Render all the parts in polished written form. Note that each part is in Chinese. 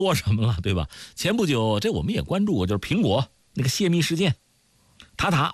说什么了，对吧？前不久这我们也关注过，就是苹果那个泄密事件，塔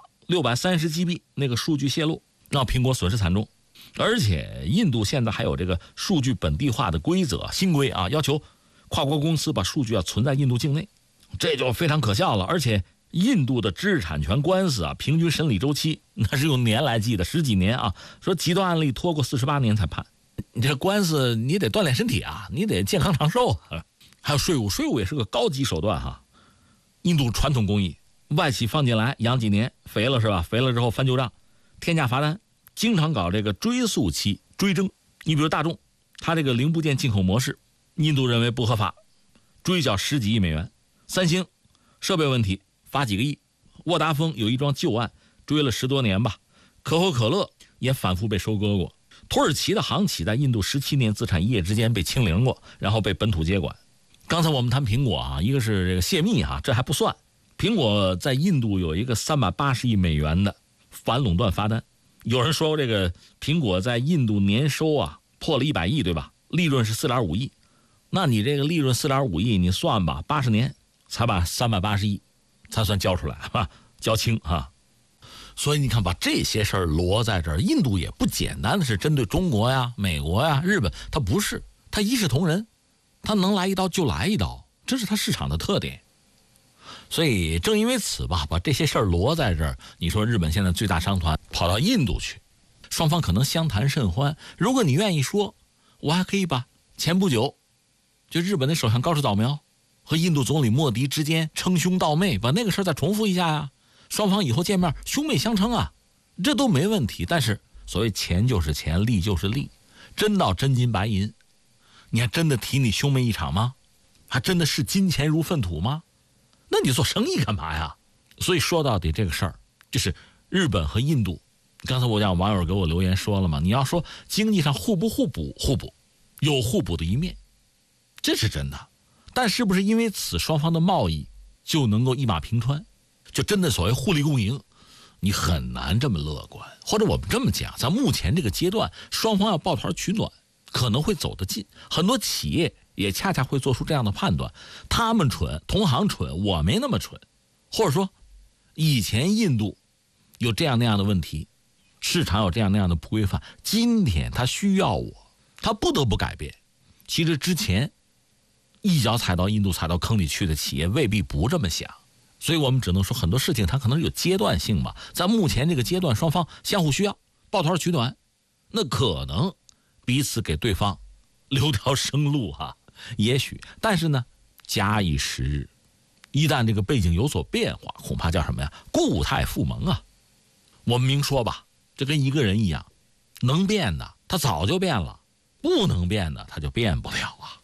630GB 那个数据泄露，让苹果损失惨重。而且印度现在还有这个数据本地化的规则新规啊，要求跨国公司把数据存在印度境内，这就非常可笑了。而且印度的知识产权官司啊，平均审理周期那是用年来计的，10几年啊，说极端案例拖过48年才判。你这官司你得锻炼身体啊，你得健康长寿啊。还有税务也是个高级手段哈。印度传统工艺，外企放进来养几年，肥了是吧？肥了之后翻旧账，天价罚单，经常搞这个追溯期追征。你比如大众，它这个零部件进口模式，印度认为不合法，追缴10几亿美元。三星设备问题罚几个亿。沃达丰有一桩旧案，追了10多年吧。可口可乐也反复被收割过。土耳其的航企在印度17年资产一夜之间被清零过，然后被本土接管。刚才我们谈苹果啊，一个是这个泄密啊，这还不算。苹果在印度有一个380亿美元的反垄断罚单。有人说这个苹果在印度年收啊破了100亿，对吧？利润是4.5亿。那你这个利润4.5亿，你算吧，80年才把380亿才算交出来啊，交清啊。所以你看，把这些事儿摞在这儿，印度也不简单的是针对中国呀、美国呀、日本，它不是，它一视同仁，它能来一刀就来一刀，这是它市场的特点。所以正因为此吧，把这些事儿摞在这儿，你说日本现在最大商团跑到印度去，双方可能相谈甚欢。如果你愿意说，我还可以把前不久就日本的首相高市早苗和印度总理莫迪之间称兄道妹，把那个事儿再重复一下呀。双方以后见面兄妹相称啊，这都没问题。但是所谓钱就是钱，利就是利，真到真金白银，你还真的提你兄妹一场吗？还真的视金钱如粪土吗？那你做生意干嘛呀？所以说到底这个事儿就是日本和印度，刚才我讲网友给我留言说了嘛，你要说经济上互补，有互补的一面，这是真的。但是不是因为此双方的贸易就能够一马平川，就真的所谓互利共赢，你很难这么乐观。或者我们这么讲，在目前这个阶段，双方要抱团取暖可能会走得近，很多企业也恰恰会做出这样的判断，他们蠢，同行蠢，我没那么蠢。或者说以前印度有这样那样的问题，市场有这样那样的不规范，今天他需要我，他不得不改变。其实之前一脚踩到印度踩到坑里去的企业未必不这么想，所以我们只能说很多事情它可能有阶段性吧。在目前这个阶段，双方相互需要，抱团取暖，那可能彼此给对方留条生路也许。但是呢，假以时日，一旦这个背景有所变化，恐怕叫什么呀？固态复萌啊。我们明说吧，这跟一个人一样，能变的他早就变了，不能变的他就变不了啊。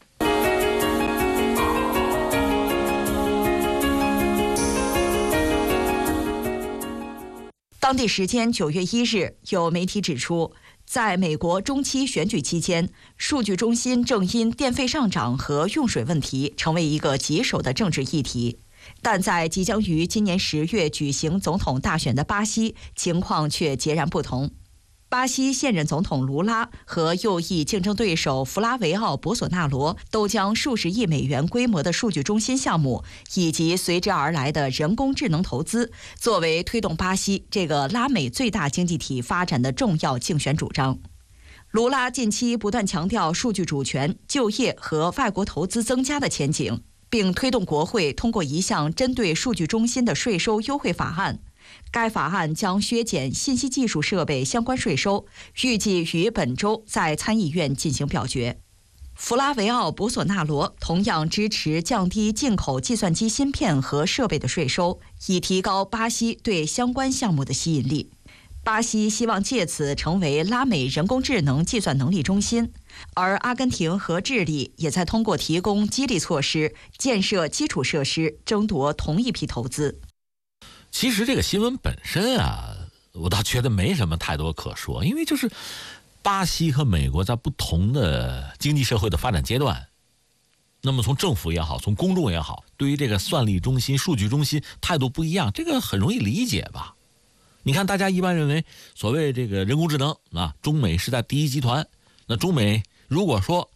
当地时间9月1日，有媒体指出，在美国中期选举期间，数据中心正因电费上涨和用水问题成为一个棘手的政治议题。但在即将于今年10月举行总统大选的巴西，情况却截然不同。巴西现任总统卢拉和右翼竞争对手弗拉维奥·博索纳罗都将数十亿美元规模的数据中心项目以及随之而来的人工智能投资，作为推动巴西这个拉美最大经济体发展的重要竞选主张。卢拉近期不断强调数据主权、就业和外国投资增加的前景，并推动国会通过一项针对数据中心的税收优惠法案。该法案将削减信息技术设备相关税收，预计于本周在参议院进行表决。弗拉维奥·博索纳罗同样支持降低进口计算机芯片和设备的税收，以提高巴西对相关项目的吸引力。巴西希望借此成为拉美人工智能计算能力中心，而阿根廷和智利也在通过提供激励措施、建设基础设施争夺同一批投资。 其实这个新闻本身我倒觉得没什么太多可说，因为就是巴西和美国在不同的经济社会的发展阶段，那么从政府也好，从公众也好，对于这个算力中心、数据中心态度不一样，这个很容易理解吧。你看大家一般认为所谓这个人工智能中美是在第一集团，那中美如果说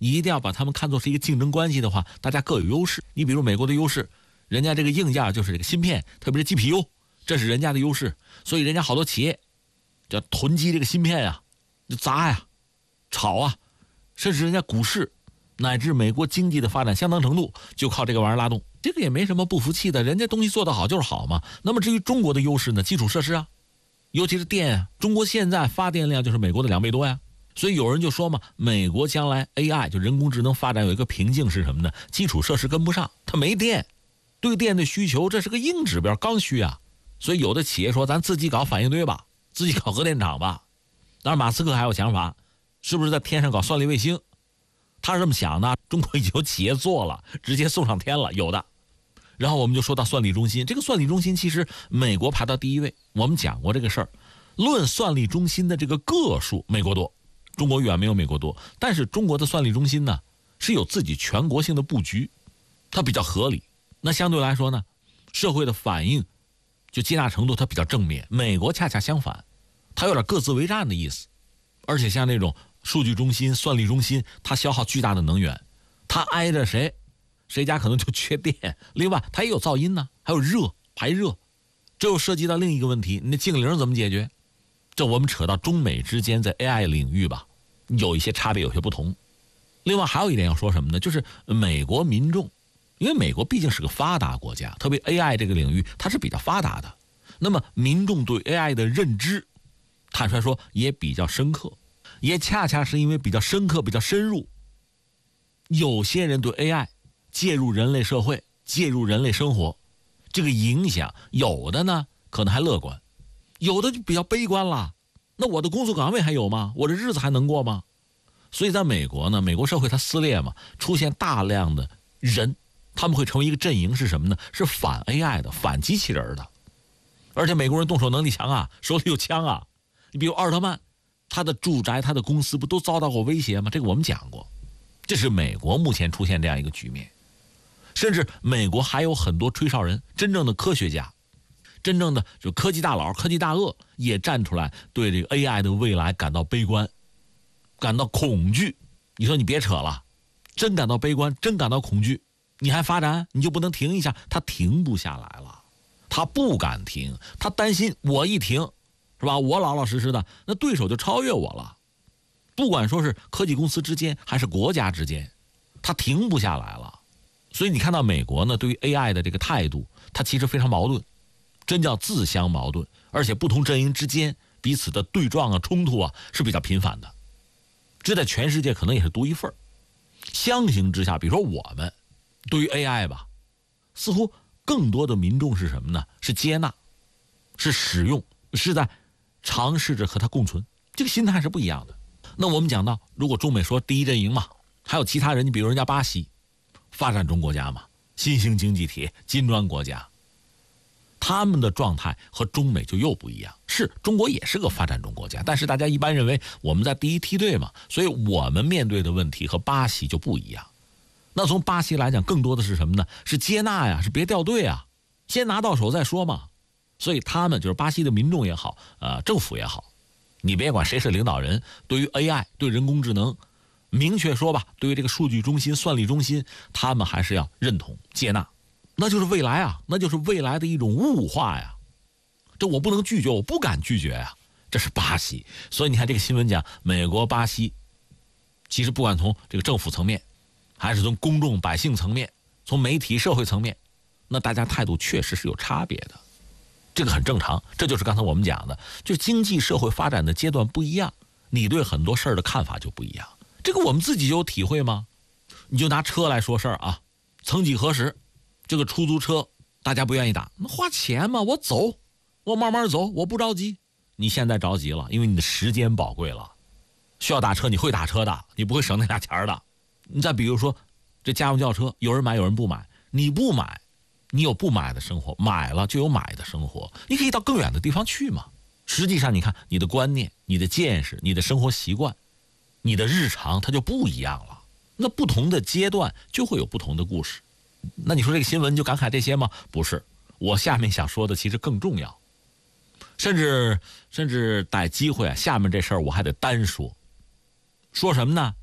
你一定要把他们看作是一个竞争关系的话，大家各有优势。你比如美国的优势，人家这个硬件就是这个芯片，特别是 GPU， 这是人家的优势，所以人家好多企业叫囤积这个芯片呀，就砸呀、炒啊，甚至人家股市乃至美国经济的发展相当程度就靠这个玩意儿拉动。这个也没什么不服气的，人家东西做得好就是好嘛。那么至于中国的优势呢，基础设施啊，尤其是电啊，中国现在发电量就是美国的2倍多呀。所以有人就说嘛，美国将来 AI 就人工智能发展有一个瓶颈是什么呢？基础设施跟不上，它没电，对电的需求这是个硬指标，刚需啊。所以有的企业说咱自己搞反应堆吧，自己搞核电厂吧。当然马斯克还有想法，是不是在天上搞算力卫星？他是这么想的，中国已经有企业做了，直接送上天了，有的。然后我们就说到算力中心，这个算力中心其实美国排到第1位，我们讲过这个事儿。论算力中心的这个个数，美国多，中国远没有美国多。但是中国的算力中心呢，是有自己全国性的布局，它比较合理。那相对来说呢，社会的反应就接纳程度它比较正面。美国恰恰相反，它有点各自为战的意思。而且像那种数据中心、算力中心，它消耗巨大的能源，它挨着谁，谁家可能就缺电。另外它也有噪音呢，还有热排热，这又涉及到另一个问题，那净零怎么解决？这我们扯到中美之间在 AI 领域吧，有一些差别，有些不同。另外还有一点要说什么呢？就是美国民众，因为美国毕竟是个发达国家，特别 AI 这个领域它是比较发达的，那么民众对 AI 的认知坦率说也比较深刻，也恰恰是因为比较深刻比较深入，有些人对 AI 介入人类社会介入人类生活这个影响，有的呢可能还乐观，有的就比较悲观了。那我的工作岗位还有吗？我的日子还能过吗？所以在美国呢，美国社会它撕裂嘛，出现大量的人，他们会成为一个阵营，是什么呢？是反 AI 的，反机器人的。而且美国人动手能力强啊，手里有枪啊。你比如奥尔特曼，他的住宅他的公司不都遭到过威胁吗？这个我们讲过。这是美国目前出现这样一个局面。甚至美国还有很多吹哨人，真正的科学家，真正的就科技大佬科技大鳄也站出来对这个 AI 的未来感到悲观，感到恐惧。你说你别扯了，真感到悲观，真感到恐惧，你还发展，你就不能停一下？他停不下来了，他不敢停，他担心我一停是吧，我老老实实的，那对手就超越我了。不管说是科技公司之间还是国家之间，他停不下来了。所以你看到美国呢对于 AI 的这个态度，它其实非常矛盾，真叫自相矛盾。而且不同阵营之间彼此的对撞啊冲突啊是比较频繁的，这在全世界可能也是独一份。相形之下，比如说我们对于 AI 吧，似乎更多的民众是什么呢？是接纳，是使用，是在尝试着和它共存，这个心态是不一样的。那我们讲到，如果中美说第一阵营嘛，还有其他人，你比如人家巴西，发展中国家嘛，新兴经济体、金砖国家，他们的状态和中美就又不一样。是中国也是个发展中国家，但是大家一般认为我们在第一梯队嘛，所以我们面对的问题和巴西就不一样。那从巴西来讲，更多的是什么呢？是接纳呀，是别掉队啊，先拿到手再说嘛。所以他们就是巴西的民众也好，政府也好，你别管谁是领导人，对于 AI 对人工智能明确说吧，对于这个数据中心算力中心，他们还是要认同接纳，那就是未来啊，那就是未来的一种物化呀。这我不能拒绝，我不敢拒绝啊。这是巴西。所以你看这个新闻讲美国巴西，其实不管从这个政府层面还是从公众百姓层面，从媒体社会层面，那大家态度确实是有差别的，这个很正常。这就是刚才我们讲的，就经济社会发展的阶段不一样，你对很多事儿的看法就不一样。这个我们自己就有体会吗？你就拿车来说事儿啊，曾几何时这个出租车大家不愿意打，那花钱嘛，我走，我慢慢走，我不着急。你现在着急了，因为你的时间宝贵了，需要打车，你会打车的，你不会省那俩钱的。你再比如说这家用轿车，有人买有人不买，你不买你有不买的生活，买了就有买的生活，你可以到更远的地方去嘛。实际上你看你的观念、你的见识、你的生活习惯、你的日常它就不一样了。那不同的阶段就会有不同的故事。那你说这个新闻就感慨这些吗？不是，我下面想说的其实更重要，甚至逮机会啊，下面这事儿我还得单说。说什么呢？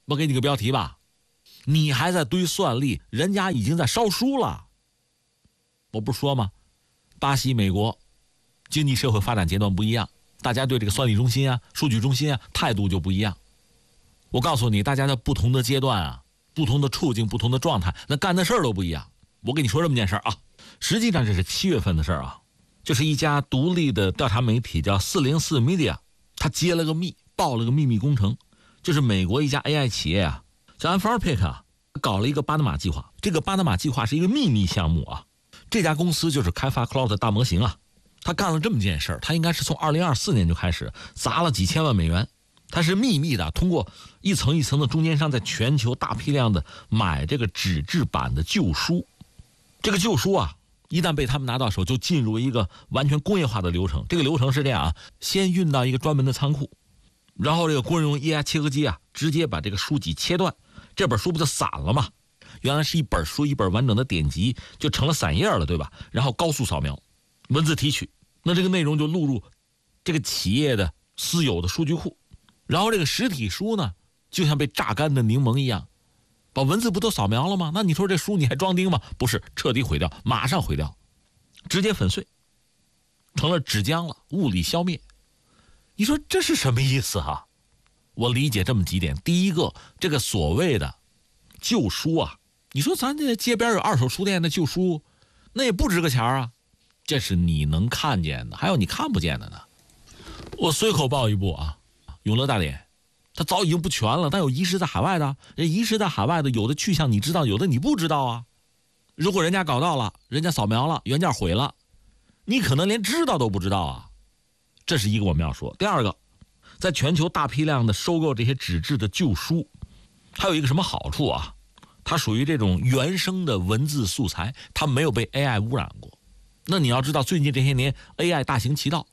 我给你个标题吧，你还在堆算力，人家已经在烧书了。我不是说吗？巴西、美国经济社会发展阶段不一样，大家对这个算力中心啊、数据中心啊态度就不一样。我告诉你，大家在不同的阶段啊、不同的处境、不同的状态，那干的事儿都不一样。我跟你说这么件事啊，实际上这是7月份的事儿啊，就是一家独立的调查媒体叫404 Media， 他接了个密，报了个秘密工程，就是美国一家 AI 企业啊，叫 Anthropic 啊，搞了一个巴拿马计划。这个巴拿马计划是一个秘密项目啊，这家公司就是开发 Cloud 的大模型啊。他干了这么件事儿，他应该是从2024年就开始砸了几千万美元，他是秘密的，通过一层一层的中间商，在全球大批量的买这个纸质版的旧书。这个旧书啊，一旦被他们拿到手，就进入一个完全工业化的流程。这个流程是这样啊，先运到一个专门的仓库，然后这个工人用液压切割机啊，直接把这个书籍切断，这本书不就散了吗？原来是一本书，一本完整的典籍就成了散页了，对吧？然后高速扫描，文字提取，那这个内容就录入这个企业的私有的数据库。然后这个实体书呢，就像被榨干的柠檬一样，把文字不都扫描了吗？那你说这书你还装订吗？不是，彻底毁掉，马上毁掉，直接粉碎，成了纸浆了，物理消灭。你说这是什么意思啊？我理解这么几点。第一个，这个所谓的旧书啊，你说咱这街边有二手书店的旧书，那也不值个钱啊，这是你能看见的，还有你看不见的呢。我随口报一部啊，永乐大典，它早已经不全了，但有遗失在海外的，人遗失在海外的，有的去向你知道，有的你不知道啊。如果人家搞到了，人家扫描了，原件毁了，你可能连知道都不知道啊。这是一个我们要说。第二个，在全球大批量的收购这些纸质的旧书，还有一个什么好处啊？它属于这种原生的文字素材，它没有被 AI 污染过。那你要知道，最近这些年 AI 大行其道，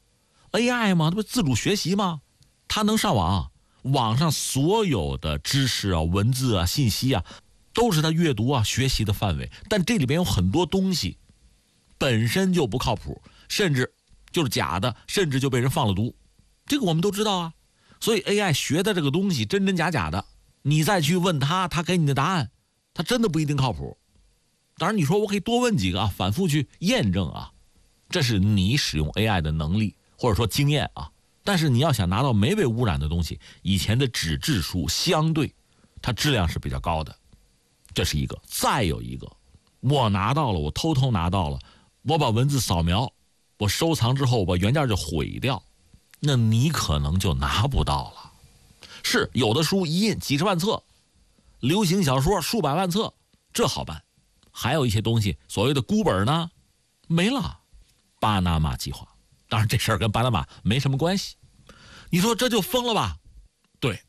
AI 嘛，它不自主学习吗？它能上网，网上所有的知识啊、文字啊、信息啊，都是它阅读啊、学习的范围。但这里边有很多东西本身就不靠谱，甚至就是假的，甚至就被人放了毒，这个我们都知道啊。所以 AI 学的这个东西真真假假的，你再去问他，他给你的答案，他真的不一定靠谱。当然你说我可以多问几个啊，反复去验证啊，这是你使用 AI 的能力或者说经验啊。但是你要想拿到没被污染的东西，以前的纸质书相对它质量是比较高的，这是一个。再有一个，我拿到了，我偷偷拿到了，我把文字扫描，我收藏之后我把原件就毁掉，那你可能就拿不到了。是有的书一印几十万册，流行小说数百万册，这好办。还有一些东西所谓的孤本呢，没了。巴拿马计划，当然这事儿跟巴拿马没什么关系。你说这就疯了吧？对，